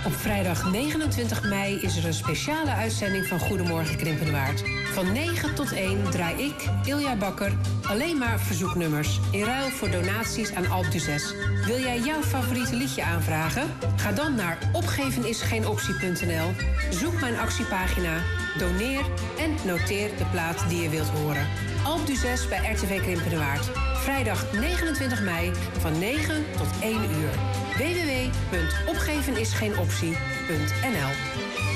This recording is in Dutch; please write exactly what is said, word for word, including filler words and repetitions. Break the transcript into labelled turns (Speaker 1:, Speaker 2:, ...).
Speaker 1: Op vrijdag negenentwintig mei is er een speciale uitzending van Goedemorgen Krimpenerwaard. Van negen tot één draai ik, Ilja Bakker, alleen maar verzoeknummers in ruil voor donaties aan Alpe d'Huez. Wil jij jouw favoriete liedje aanvragen? Ga dan naar opgevenisgeenoptie punt n l, zoek mijn actiepagina, doneer en noteer de plaat die je wilt horen. Alpe d'Huez bij R T V Krimpenerwaard. Vrijdag negenentwintig mei van negen tot één uur. w w w punt opgevenisgeenoptie punt n l